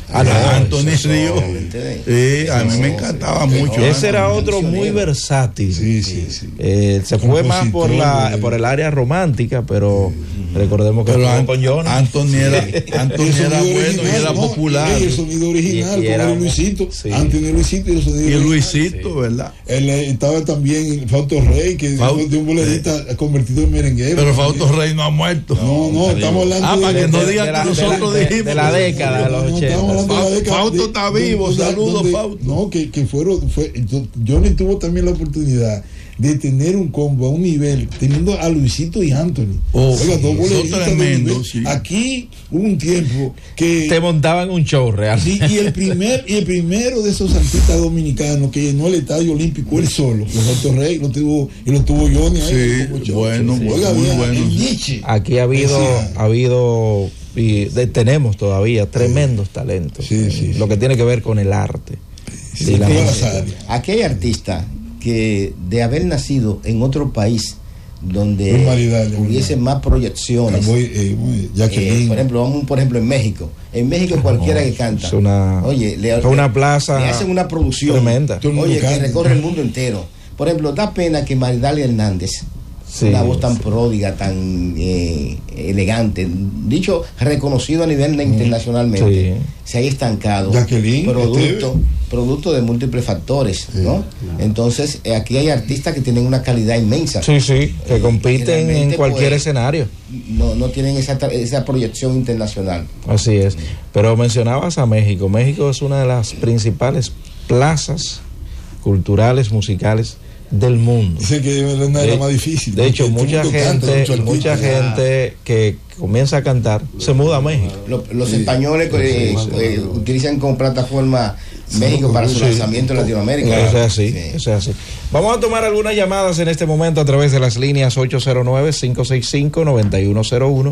Anthony Ríos. A mí me encantaba mucho. Ese era otro muy versátil. Sí. Se fue más por el área romántica, pero recordemos que estuvo con Johnny. Anthony era bueno y era popular. El sonido original, y era Luisito. Anthony Luisito y el sonido original. Luisito, ¿verdad? Él estaba también Fausto Rey, que de un bolerista convertido en merenguero. Pero Fausto Rey no ha muerto. No, estamos hablando para que no digan que nosotros dijimos. De la década de los 80. Fausto está vivo, saludos, Fausto. No, Johnny tuvo también la oportunidad de tener un combo a un nivel, teniendo a Luisito y Anthony. Oiga, dos boleristas tremendo, sí. Aquí hubo un tiempo que te montaban un show real. Sí, y el primero de esos artistas dominicanos que llenó el Estadio Olímpico él solo, Fausto Rey, lo tuvo Johnny ahí. Sí, bueno, muy bueno. Aquí ha habido y tenemos todavía tremendos talentos. Lo que tiene que ver con el arte. Aquí hay artistas que de haber nacido en otro país donde hubiese más proyecciones, por ejemplo en México cualquiera que canta, una plaza, le hacen una producción tremenda, que recorre el mundo entero. Por ejemplo, da pena que Maridalia Hernández, una voz tan pródiga, tan elegante, dicho reconocido a nivel internacionalmente, se haya estancado, producto de múltiples factores, ¿no? Entonces aquí hay artistas que tienen una calidad inmensa, que compiten en cualquier escenario, no tienen esa proyección internacional. Así es. Pero mencionabas a México es una de las principales plazas culturales, musicales del mundo. Dice que no era más difícil. De hecho, mucha gente que comienza a cantar se muda a México. Los españoles utilizan como plataforma México para su lanzamiento en Latinoamérica. Eso es así. Vamos a tomar algunas llamadas en este momento a través de las líneas 809-565-9101,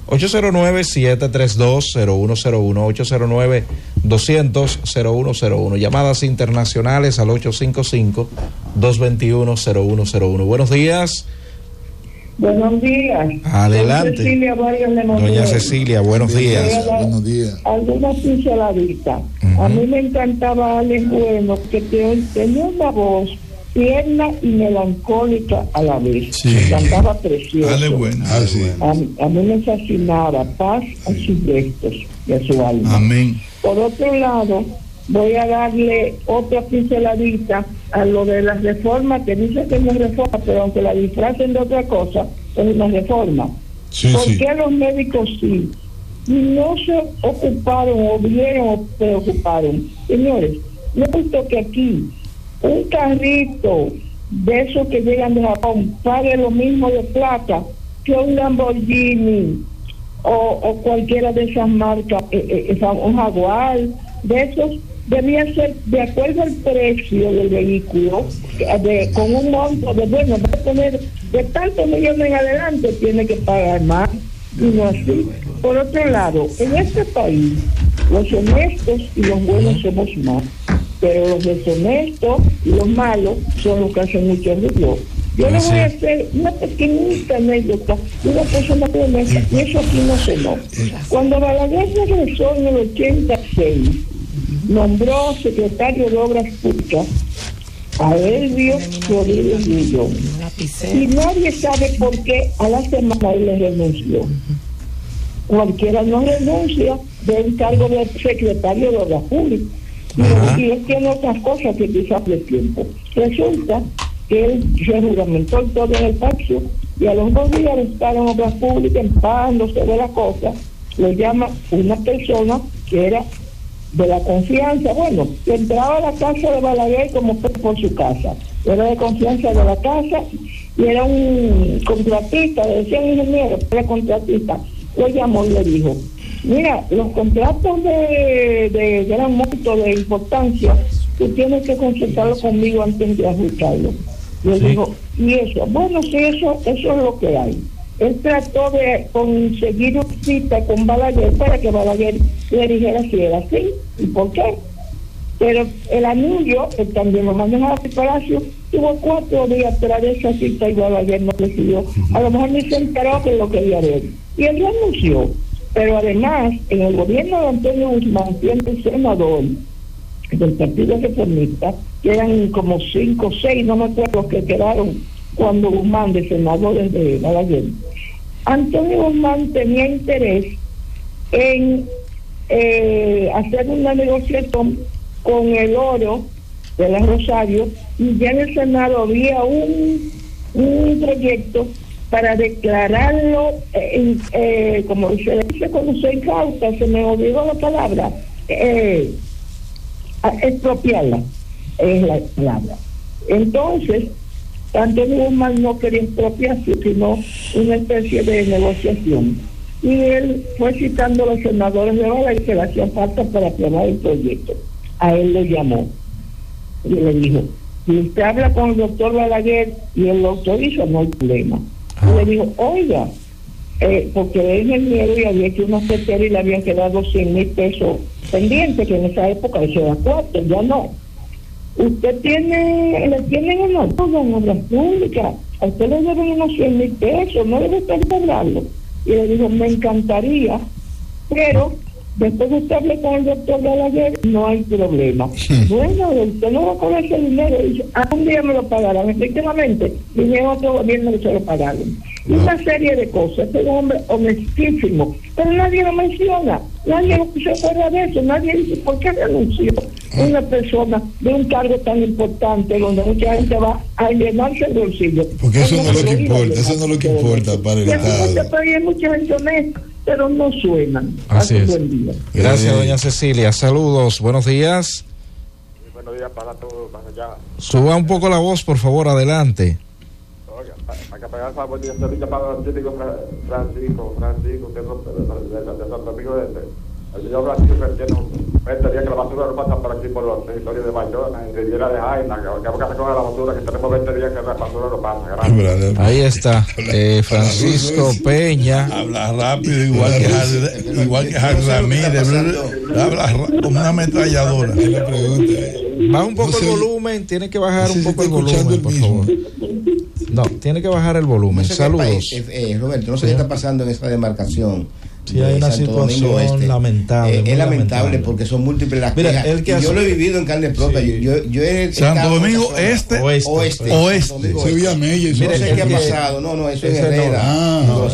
809-732-0101, 809-200-0101. Llamadas internacionales al 855-221-0101. Buenos días. Buenos días. Adelante. Doña Cecilia, buenos días. Buenos días. Alguna pinceladita. A mí me encantaba Alex Bueno, que tenía una voz tierna y melancólica a la vez. Me cantaba precioso. Alex Bueno. A mí me fascinaba. Paz a sus restos y a su alma. Amén. Por otro lado, voy a darle otra pinceladita a lo de las reformas, que dice que no es reforma, pero aunque la disfracen de otra cosa, es una reforma. ¿Por qué los médicos sí? No se ocuparon o vieron o preocuparon. Señores, yo he visto que aquí un carrito de esos que llegan de Japón pague lo mismo de plata que un Lamborghini o cualquiera de esas marcas, un Jaguar, de esos. Debía ser de acuerdo al precio del vehículo, con un monto de, va a poner de tantos millones en adelante, tiene que pagar más, y no así. Por otro lado, en este país, los honestos y los buenos somos más, pero los deshonestos y los malos son los que hacen mucho ruido. Yo les voy a hacer una pequeñita anécdota de una persona honesta, y eso aquí no se nota. Cuando Balaguer regresó en el 86, nombró secretario de Obras Públicas a Elvio Rodríguez Guillón. Y nadie sabe por qué a la semana él le renunció. Cualquiera no renuncia de un cargo de secretario de Obras Públicas. Y él tiene otras cosas que quizás de tiempo. Resulta que él se juramentó todo en el pacto y a los 2 días de estar en Obras Públicas, empadándose de la cosa, lo llama una persona que era de la confianza, que entraba a la casa de Balaguer como por su casa, era de confianza de la casa y era un contratista, le decían ingeniero, era contratista. Lo llamó y le dijo: mira, los contratos de gran monto, de importancia, tú tienes que consultarlo conmigo antes de ajustarlo. Y él dijo: ¿y eso? Sí, eso es lo que hay. Él trató de conseguir una cita con Balaguer para que Balaguer le dijera si era así y por qué. Pero el anillo, él también lo manejaba al Palacio, tuvo 4 días tras de esa cita y Balaguer no decidió. A lo mejor ni se enteró que lo quería ver. Y él renunció. Pero además, en el gobierno de Antonio Guzmán tiene un senador del Partido Reformista, que eran como 5 o 6, no me acuerdo, que quedaron cuando Guzmán de senadores de Balaguer. Antonio Guzmán tenía interés en hacer una negociación con el oro de la Rosario, y ya en el Senado había un proyecto para declararlo, como se le dice cuando se incauta, se me olvidó la palabra, expropiarla, es la palabra. Entonces, Antonio Guzmán no quería expropiarse, sino una especie de negociación. Y él fue citando a los senadores de Balaguer que le hacían falta para aprobar el proyecto. A él lo llamó y le dijo: si usted habla con el doctor Balaguer y él lo autoriza, no hay problema. Y le dijo: oiga, porque él en miedo y había hecho una secretaria y le habían quedado 100,000 pesos pendientes, que en esa época eso era cuarto, ya no. Usted le tienen una deuda en obras públicas, a usted le deben unos 100,000 pesos, no debe estar cobrando. Y le dijo: me encantaría, pero después de usted hable con el doctor Balaguer, no hay problema. Bueno, usted no va a cobrar ese dinero. Y dice: un día me lo pagarán. Efectivamente, vino otro gobierno que se lo pagaron. Y una serie de cosas. Este es un hombre honestísimo, pero nadie lo menciona, nadie se acuerda de eso, nadie dice por qué renunció una persona de un cargo tan importante donde mucha gente va a llenarse el bolsillo. Porque eso no es lo que importa, eso no es lo que importa para el Estado. En este país hay mucha gente honesta, pero no suenan. Así es. Buen día. Gracias, doña Cecilia. Saludos, buenos días. Buenos días para todos, para allá. Suba un poco la voz, por favor, adelante. Oiga, para que pegar esa buen día, para el científico Francisco, que es de Santo Domingo el señor Francisco tiene 20 días que la basura no pasa por aquí, por los territorios de Bayona, en Riviera de Jaina, que recoge la basura, que tenemos 20 días que la basura no pasa. Gracias. Ahí está, Francisco Peña. Habla rápido, igual que Harry Ramírez, habla como una ametralladora. Baja un poco el volumen, tiene que bajar un poco el volumen, por favor. No, tiene que bajar el volumen. Saludos. Roberto, no sé qué está pasando en esa demarcación. Sí, hay una situación lamentable. Es lamentable porque son múltiples las quejas. Yo lo he vivido en carne propia. Sí. Yo he Santo Domingo Oeste. No sé qué ha pasado. No, eso es Herrera. No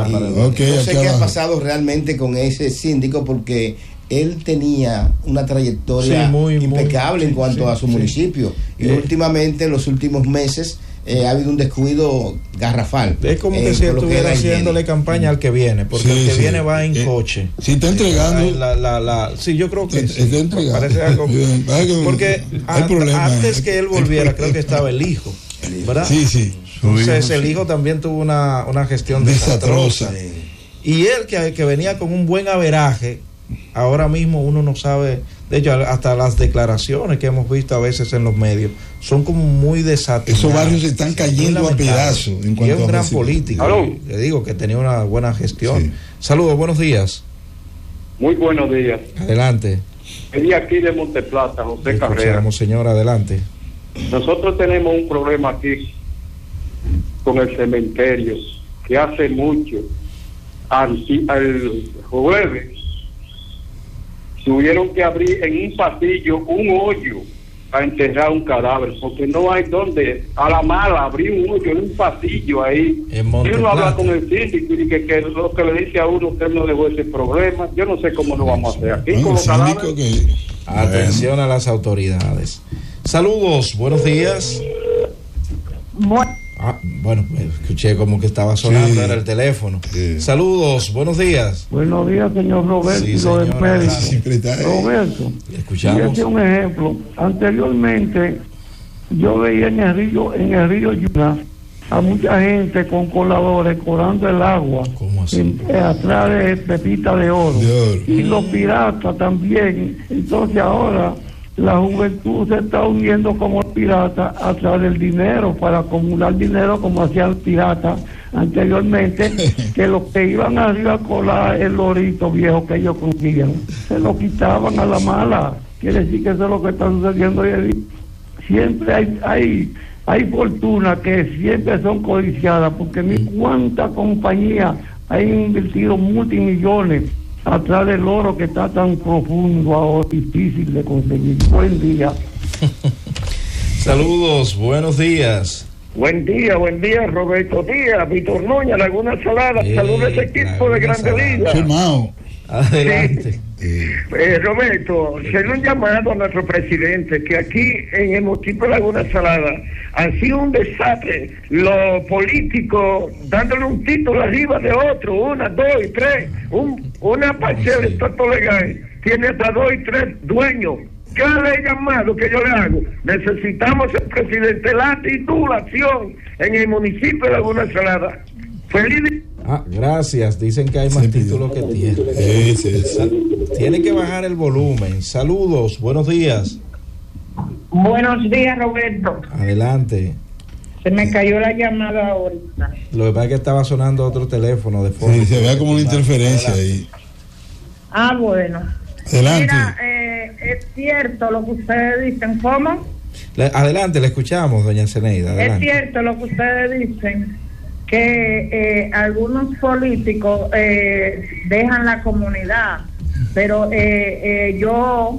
sé qué ha pasado realmente con ese síndico, porque él tenía una trayectoria impecable en cuanto a su municipio. Y últimamente, en los últimos meses, ha habido un descuido garrafal. Es como que si estuviera haciéndole campaña al que viene, porque el que viene va en coche. Si está entregando. Sí, yo creo que está entregando. Parece algo. Porque antes que él volviera, creo que estaba el hijo, ¿verdad? Sí. Entonces el hijo también tuvo una gestión desastrosa. Y él que venía con un buen averaje, ahora mismo uno no sabe. De hecho, hasta las declaraciones que hemos visto a veces en los medios son como muy desatinadas. Esos barrios se están cayendo a pedazos. Y es un gran político. Le digo que tenía una buena gestión. Sí. Saludos, buenos días. Muy buenos días. Adelante. Venía aquí de Monteplata, José Carrera. Señor, adelante. Nosotros tenemos un problema aquí con el cementerio, que hace mucho, al jueves, tuvieron que abrir en un pasillo un hoyo para enterrar un cadáver, porque no hay donde, a la mala, abrir un hoyo en un pasillo ahí. Y uno habla con el síndico y que lo que le dice a uno, usted no dejó ese problema. Yo no sé cómo lo vamos a hacer aquí con los cadáveres. Atención a las autoridades. Saludos, buenos días. Bueno, escuché como que estaba sonando, era el teléfono. Saludos, buenos días. Buenos días, señor Roberto. Sí, señor, Roberto, escuchamos. un ejemplo. Anteriormente, yo veía en el río Yuna a mucha gente con coladores colando el agua. ¿Cómo así? Atrás de pepita de oro. Y los piratas también. Entonces ahora la juventud se está uniendo como piratas a través del dinero, para acumular dinero como hacían los piratas anteriormente, que los que iban arriba a colar el lorito viejo que ellos cogían, se lo quitaban a la mala. Quiere decir que eso es lo que está sucediendo hoy en día. Siempre hay fortunas que siempre son codiciadas, porque ni cuánta compañía hay invertido multimillones atrás del oro que está tan profundo ahora, difícil de conseguir. Buen día. Saludos, buenos días. Buen día, Roberto Díaz, Víctor Noña, Laguna Salada. Saludos a ese equipo de Grandes Ligas. Adelante. Roberto, hacer un llamado a nuestro presidente, que aquí en el municipio de Laguna Salada ha sido un desastre. Los políticos dándole un título arriba de otro, 1, 2 y 3. Una parcela de estatus legal tiene hasta 2 y 3 dueños. Cada llamado que yo le hago, necesitamos el presidente, la titulación en el municipio de Laguna Salada. Feliz. Gracias. Dicen que hay más títulos que tiene. Tiene que bajar el volumen. Saludos, buenos días. Buenos días, Roberto. Adelante. Se me cayó la llamada ahorita. Lo que pasa es que estaba sonando otro teléfono de fondo. Sí, se vea como una interferencia ahí. Bueno. Adelante. Mira, es cierto lo que ustedes dicen. ¿Cómo? Adelante, le escuchamos, doña Zeneida. Adelante. Es cierto lo que ustedes dicen, que algunos políticos dejan la comunidad, pero yo,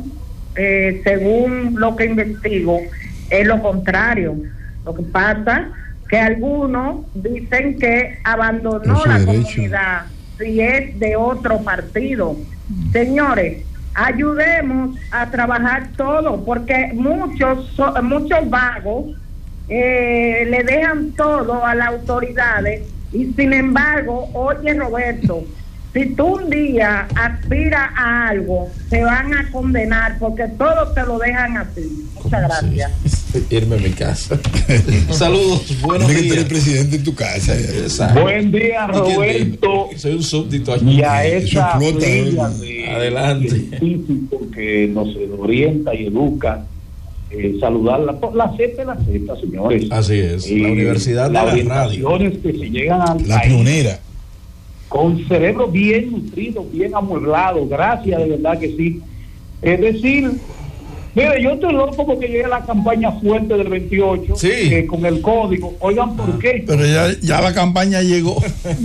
según lo que investigo, es lo contrario. Lo que pasa que algunos dicen que abandonó la comunidad si es de otro partido. Señores, ayudemos a trabajar todo, porque muchos vagos le dejan todo a las autoridades y sin embargo, oye Roberto, si tú un día aspiras a algo, te van a condenar porque todo te lo dejan a ti. Muchas gracias. Irme a mi casa. Saludos, buenos días. Que eres presidente en tu casa. Buen día, Roberto. Soy un súbdito aquí. Y a esa adelante. Científico que nos orienta y educa. Saludar la Z, señores. Así es. La Universidad de la Radio. Que se llegan a la pionera. Con cerebro bien nutrido, bien amueblado. Gracias, de verdad que sí. Es decir, mire, yo estoy loco porque llegué a la campaña fuerte del 28, con el código. Oigan, ¿por qué? Pero ya la campaña llegó.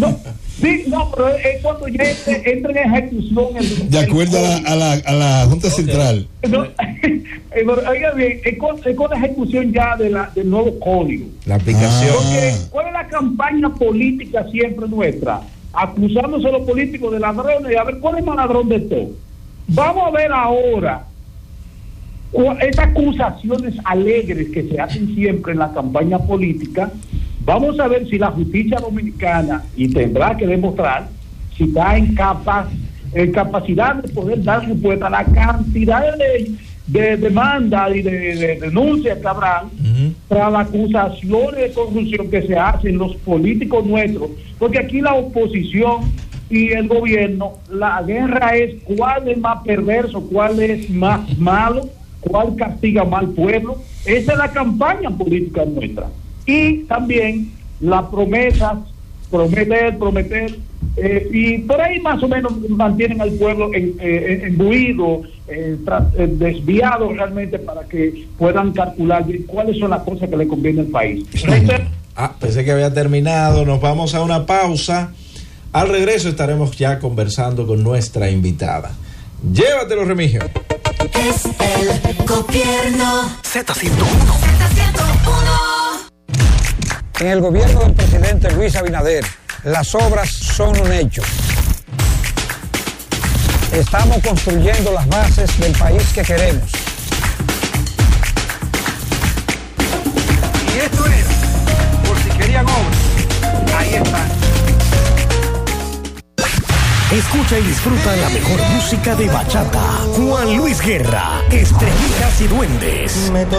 Pero es cuando ya entra en ejecución. De acuerdo a la Junta Central. Oigan bien, es con la ejecución ya del nuevo código. La aplicación. Porque, ¿cuál es la campaña política siempre nuestra? Acusándose a los políticos de ladrones y a ver cuál es más ladrón de todo. Vamos a ver ahora esas acusaciones alegres que se hacen siempre en la campaña política. Vamos a ver si la justicia dominicana, y tendrá que demostrar si está en capacidad de poder dar respuesta a la cantidad de demandas y de denuncias que habrán tras las acusaciones de corrupción que se hacen los políticos nuestros, porque aquí la oposición y el gobierno, la guerra es cuál es más perverso, cuál es más malo, cuál castiga más al pueblo. Esa es la campaña política nuestra. Y también las promesas, prometer, y por ahí más o menos mantienen al pueblo embuido, desviado realmente para que puedan calcular cuáles son las cosas que le conviene al país. Pensé que había terminado. Nos vamos a una pausa. Al regreso estaremos ya conversando con nuestra invitada. Llévatelo, Remigio. Es el gobierno. Z101. En el gobierno del presidente Luis Abinader, las obras son un hecho. Estamos construyendo las bases del país que queremos. Y esto es, por si querían obras, ahí está. Escucha y disfruta la mejor música de bachata. Juan Luis Guerra, Estrellitas y Duendes.